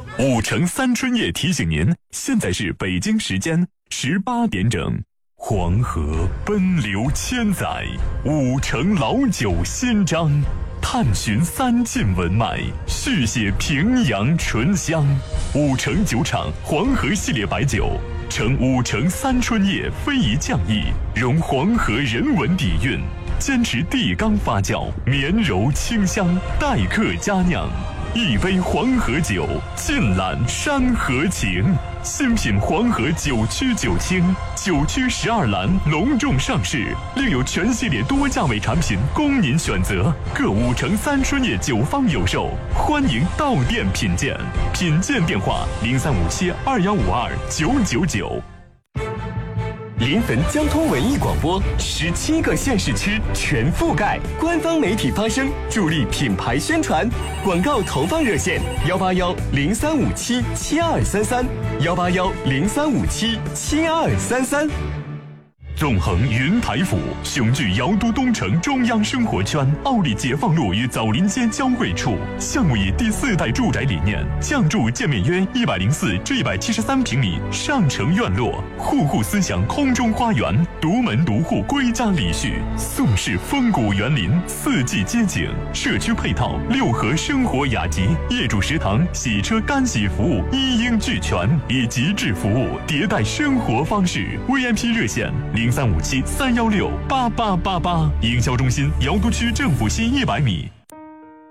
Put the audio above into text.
5城3春夜提醒您，现在是北京时间18点整。黄河奔流千载，5城老酒新章，探寻3晋文脉，续写平阳醇香。5城酒厂黄河系列白酒，承5城3春夜非遗匠艺，融黄河人文底蕴，坚持地缸发酵，绵柔清香，待客佳酿。一杯黄河酒，尽览山河情。新品黄河9曲9清，9曲12蓝隆重上市，另有全系列多价位产品供您选择。各5城3春夜酒坊有售，欢迎到店品鉴。品鉴电话035721529999。 临汾交通文艺广播，17个县市区全覆盖，官方媒体发声，助力品牌宣传。广告投放热线：18103577233，18103577233。 纵横云台府，雄踞瑶都东城中央生活圈，奥利解放路与枣林街交汇处。项目以第4代住宅理念，降筑建面约104至173平米上城院落，户户思想空中花园，独门独户归家礼序，宋式风谷园林，4季街景，社区配套6合生活雅集，业主食堂、洗车干洗服务一应俱全，以极致服务迭代生活方式。VIP 热线035731688888，营销中心瑶都区政府西100米。